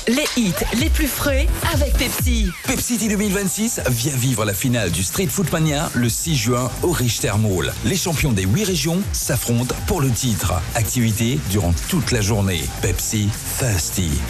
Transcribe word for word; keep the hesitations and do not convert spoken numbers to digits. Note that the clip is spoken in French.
Les hits les plus frais avec Pepsi. Pepsi deux mille vingt-six vient vivre la finale du Street Foot Mania le six juin au Richter Mall. Les champions des huit régions s'affrontent pour le titre. Activité durant toute la journée. Pepsi Thirsty.